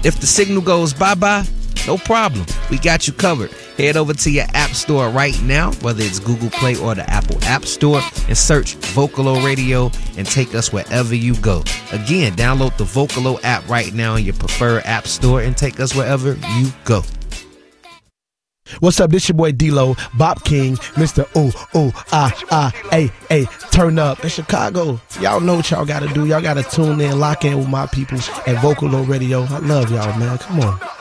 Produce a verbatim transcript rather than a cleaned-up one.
If the signal goes bye-bye, no problem. We got you covered. Head over to your app store right now, whether it's Google Play or the Apple App Store, and search Vocalo Radio and take us wherever you go. Again, download the Vocalo app right now in your preferred app store and take us wherever you go. What's up? This your boy D-Lo, Bop King, Mister Ooh, ooh, ah, ah, ay, ay, turn up. In Chicago, y'all know what y'all got to do. Y'all got to tune in, lock in with my people at Vocalo Radio. I love y'all, man. Come on.